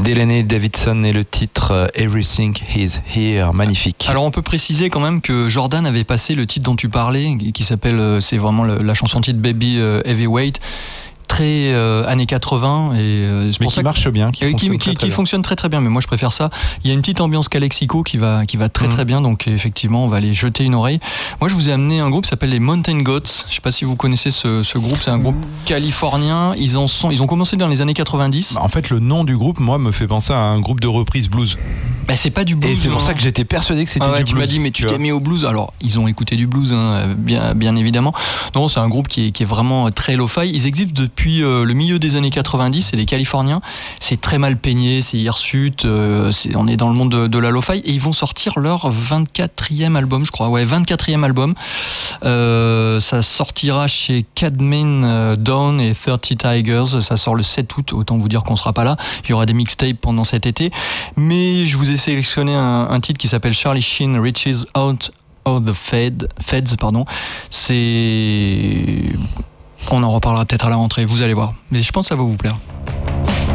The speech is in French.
Delaney Davidson et le titre Everything Is Here, magnifique. Alors on peut préciser quand même que Jordan avait passé le titre dont tu parlais, qui s'appelle, c'est vraiment la chanson titre Baby Heavyweight, très années 80 et c'est mais pour qui ça marche bien, qui fonctionne très très bien, mais moi je préfère ça. Il y a une petite ambiance Calexico qui va très très bien, donc effectivement on va aller jeter une oreille. Moi je vous ai amené un groupe qui s'appelle les Mountain Goats. Je sais pas si vous connaissez ce groupe, c'est un groupe californien. Ils ont commencé dans les années 90. En fait le nom du groupe moi me fait penser à un groupe de reprise blues. C'est pas du blues. Et c'est pour ça que j'étais persuadé que c'était du blues. Tu m'as dit mais tu t'es mis au blues. Alors ils ont écouté du blues bien évidemment. Non, c'est un groupe qui est vraiment très lo-fi. Ils existent depuis le milieu des années 90, c'est des Californiens. C'est très mal peigné, c'est hirsute, on est dans le monde de la lo-fi et ils vont sortir leur 24e album, je crois. Ouais, 24e album. Ça sortira chez Cadman Dawn et 30 Tigers. Ça sort le 7 août, autant vous dire qu'on sera pas là. Il y aura des mixtapes pendant cet été. Mais je vous ai sélectionné un titre qui s'appelle Charlie Sheen Reaches Out of the Feds. On en reparlera peut-être à la rentrée, vous allez voir. Mais je pense que ça va vous plaire.